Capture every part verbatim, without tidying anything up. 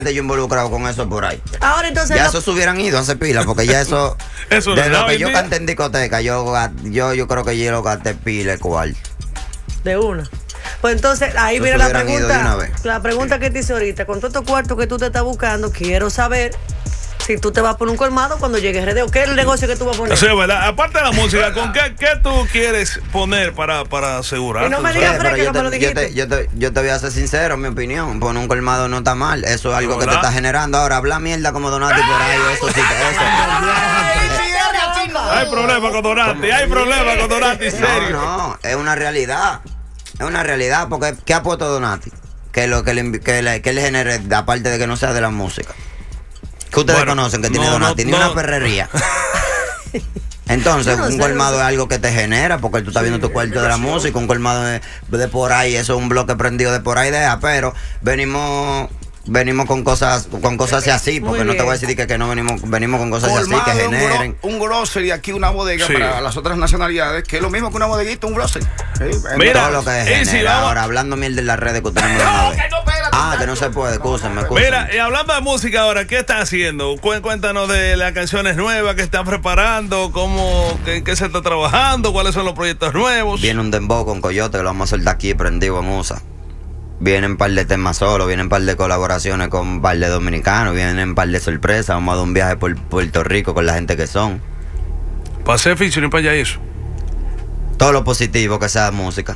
yo involucrado con eso por ahí. Ahora entonces ya lo... esos hubieran ido a hacer pila, porque ya eso, eso de no, lo que no, yo mira. canté en discoteca, yo, yo, yo creo que yo lo gasté pila cual. De una. Pues entonces, ahí Eso viene la hubieran ido de pregunta. una vez. La pregunta que te hice ahorita, con todos estos cuartos que tú te estás buscando, quiero saber si tú te vas a poner un colmado cuando llegues Redeo. ¿Qué es el negocio que tú vas a poner? Sí, ¿verdad? Aparte de la música, ¿con qué, qué tú quieres poner para, para asegurar? Y no me Sí, digas, pero Fred, que yo, no me lo te, yo, dijiste. te, yo, te, yo te voy a ser sincero, en mi opinión. Poner un colmado no está mal. Eso es algo que te está generando. Ahora, habla mierda como Donati por ahí, eso sí que eso. Hay problema con Donati, hay problema con Donati, en serio. No, no, es una realidad. Es una realidad, porque ¿qué ha puesto Donati? Que lo que le, que le, que le genere, aparte de que no sea de la música. Que ustedes Bueno, conocen que tiene no, Donati, no, ni no. una perrería. Entonces, Yo no un sé, colmado no sé. es algo que te genera, porque tú estás viendo tu cuarto de la música, un colmado de, de por ahí, eso es un bloque prendido de por ahí, deja, pero venimos venimos con cosas con cosas así, porque Muy no te voy a bien. decir que, que no venimos venimos con cosas así Colmado, que un, generen. gro- un grocery, aquí una bodega Sí. para las otras nacionalidades, que es lo mismo que una bodeguita, un grocery. Sí, Mira, Todo lo que y si genera. vamos- Ahora, hablando mierda en las redes que ustedes no me van a No, ver. que no, espérate, Ah, que no se puede, escúsenme, escúsenme. Mira, y hablando de música ahora, ¿qué están haciendo? Cué- Cuéntanos de las canciones nuevas que están preparando, cómo, qué, qué se está trabajando, cuáles son los proyectos nuevos. Viene un dembow con Coyote que lo vamos a soltar aquí prendido en U S A. Vienen un par de temas solos, vienen un par de colaboraciones con un par de dominicanos, vienen un par de sorpresas. Vamos a dar un viaje por Puerto Rico con la gente que son. Para hacer featuring para allá y eso. Todo lo positivo que sea música.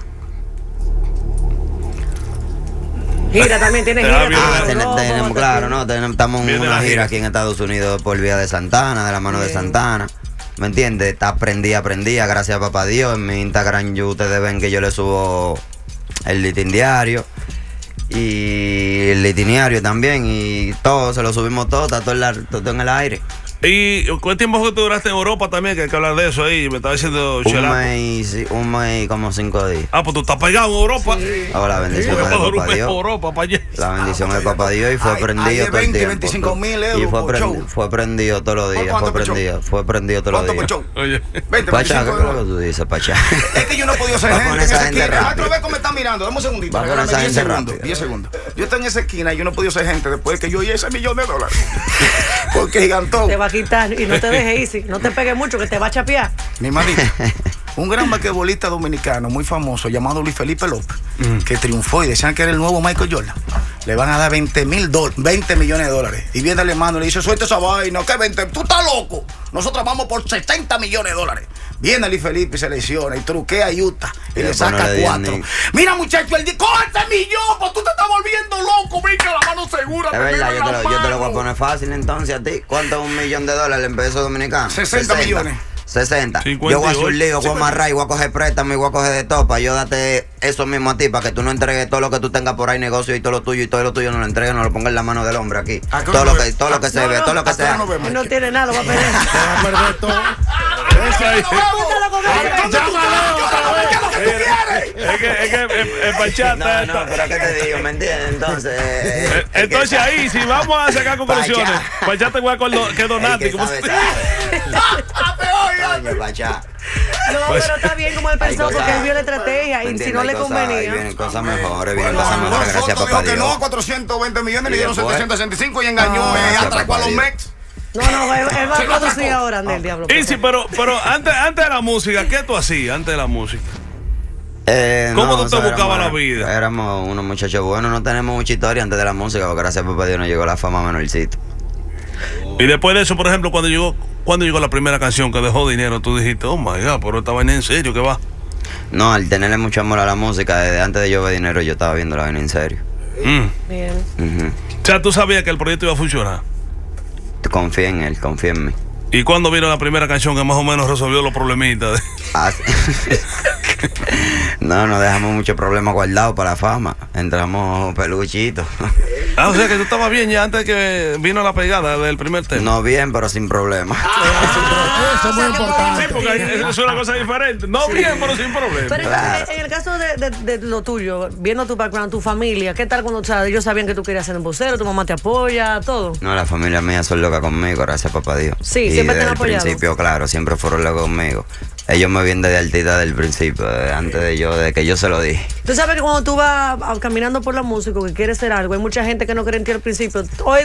Gira también, tiene Te gira. va bien, con Ah, Pero ten- Europa, tenemos, está claro, aquí. ¿no? Tenemos, estamos en Viene la una gira. gira aquí en Estados Unidos por vía de Santana, de la mano de Bien. Santana. ¿Me entiendes? Está prendida, prendida, gracias a papá Dios. En mi Instagram yo, ustedes ven que yo le subo el litin diario. Y el litiniario también. Y todo, se lo subimos todo, está todo en, la- todo en el aire. ¿Y cuánto tiempo que tú duraste en Europa también? Que hay que hablar de eso ahí. Me estaba diciendo Un Chelaco. mes, y- sí, un mes y como cinco días. Ah, pues tú estás pegado en Europa. Oh, la bendición Porque es para de durar un papá mes en Dios. Europa, para allá. La bendición de papá Dios y fue Ay, prendido ay, todo el veinte, tiempo. veinticinco mil euros Y fue, por prendi- show. fue prendido todos los días. ¿Cuánto Fue por show? prendido, fue prendido todos ¿Cuánto los por días. show? Oye. veinte, Pacha, ¿qué veinticinco es lo que euros. tú dices, Pacha? Es que yo no he podido ser Va a gente en poner esa esa gente esquina. rápido. Maestro, ve cómo me está mirando. Dame un segundito. Va a poner Regálame esa diez gente segundos. rápido. diez segundos. Yo estoy en esa esquina y yo no he podido ser gente después de que yo oí ese millón de dólares. Porque gigantó. Te va a quitar y no te dejes easy. No te pegues mucho que te va a chapear. Mi marido, un gran basquetbolista dominicano muy famoso llamado Luis Felipe López, que triunfó y decían que era el nuevo Michael Jordan. Le van a dar veinte mil dólares, veinte millones de dólares. Y viene el hermano y le dice, suelta esa vaina, ¿qué veinte? Tú estás loco. Nosotros vamos por setenta millones de dólares. Viene Luis Felipe y se lesiona y truquea a Utah y, Y le después saca no le dio cuatro. ni- Mira, muchacho, él dice, ¡coge ese millón! Pues tú te estás volviendo loco, brinca la mano segura. Es verdad, teneme yo te, la lo, yo te lo voy a mano. poner fácil entonces a ti. ¿Cuánto es un millón de dólares en pesos dominicanos? sesenta millones. sesenta. cincuenta y Yo voy a hacer ocho. un lío, voy a amarrar y voy a coger préstamo y voy a coger de todo para yo darte eso mismo a ti, para que tú no entregues todo lo que tú tengas por ahí, negocio y todo lo tuyo y todo lo tuyo no lo entregues, no lo pongas en la mano del hombre aquí. ¿A qué Todo hora lo nos que, ve- todo lo que se No, ve, no, todo lo que ¿a qué hora sea. nos vemos? Él no tiene nada, va a perder. Te va a perder todo. Esa ahí. Apúntalo con él. Es que, es que el, el Pachata No, no, está- pero ¿qué te digo? ¿Me entiendes? Entonces. eh, Eh, Entonces ahí, si vamos a sacar conclusiones, Pachá. Pachata igual con lo, que el Donati. que como sabe, usted. sabe. Coño, Pachá. No, pero está bien como él Hay pensó, porque cosas- él vio la estrategia ¿me y si entiendes? no Hay le cosas- convenía. Vienen cosas mejores, vienen Bueno, cosas mejores, gracias a Soto papá dijo que Dios. no a cuatrocientos veinte millones, le Y dieron después- setecientos sesenta y cinco y engañó, Ah, eh, gracias, atracó a papá los Dios. Mex. No, no, él, él va a producir ahora, Andel, diablo. Y sí, pero, pero antes, antes de la música, ¿qué tú hacías antes de la música? Eh, ¿Cómo tú te o sea, buscabas éramos- la vida? Éramos unos muchachos buenos, no tenemos mucha historia antes de la música, porque gracias a papá Dios nos llegó la fama menorcito. Y después de eso, por ejemplo, cuando llegó cuando llegó la primera canción que dejó dinero, tú dijiste, oh my God, pero esta vaina en serio, ¿qué va? No, al tenerle mucho amor a la música, desde antes de yo ver dinero, yo estaba viendo la vaina en serio. Mm. Bien. Ujú. O sea, tú sabías que el proyecto iba a funcionar. Confía en él, confía en mí. ¿Y cuando vino la primera canción que más o menos resolvió los problemitas? Ah, sí. No, no dejamos muchos problemas guardados para la fama. Entramos peluchitos. Ah, o sea que tú estabas bien ya antes de que vino la pegada del primer tema. No bien, pero sin problemas. Eso es muy Sí, importante. porque es una cosa diferente. No bien, pero sin problema. Pero en- Claro. en el caso de, de- de lo tuyo, viendo tu background, tu familia, ¿qué tal cuando o sea, ellos sabían que tú querías ser embocero, tu mamá te apoya, todo? No, la familia mía son loca conmigo, gracias a papá Dios. Sí, y siempre te han desde el apoyado. principio, claro, siempre fueron locos conmigo. ellos me vienen de artista del principio, de antes de yo, de que yo se lo dije. Tú sabes que cuando tú vas a- caminando por la música, que quieres hacer algo, hay mucha gente que no cree en ti al principio. Hoy